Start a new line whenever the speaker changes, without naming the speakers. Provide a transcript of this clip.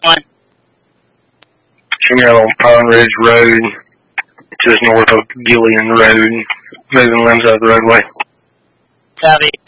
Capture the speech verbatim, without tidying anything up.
one.
She got on Pine Ridge Road, just north of Gillian Road, moving limbs out of the roadway.
Copy.